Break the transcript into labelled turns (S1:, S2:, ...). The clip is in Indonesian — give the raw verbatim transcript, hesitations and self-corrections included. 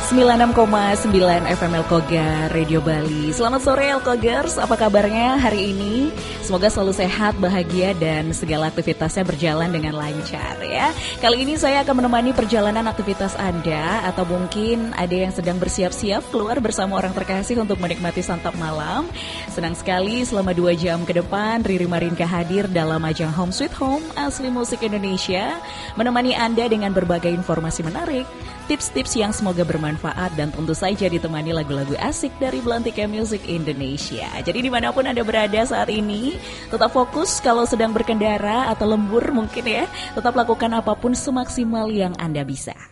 S1: sembilan puluh enam koma sembilan F M Elkogar Radio Bali. Selamat sore Elkogers, apa kabarnya hari ini? Semoga selalu sehat, bahagia dan segala aktivitasnya berjalan dengan lancar ya. Kali ini saya akan menemani perjalanan aktivitas Anda, atau mungkin ada yang sedang bersiap-siap keluar bersama orang terkasih untuk menikmati santap malam. Senang sekali selama dua jam ke depan Riri Marinka hadir dalam ajang Home Sweet Home Asli Musik Indonesia, menemani Anda dengan berbagai informasi menarik, tips-tips yang semoga bermanfaat, dan tentu saja ditemani lagu-lagu asik dari Belantika Music Indonesia. Jadi dimanapun Anda berada saat ini, tetap fokus kalau sedang berkendara atau lembur mungkin ya, tetap lakukan apapun semaksimal yang Anda bisa.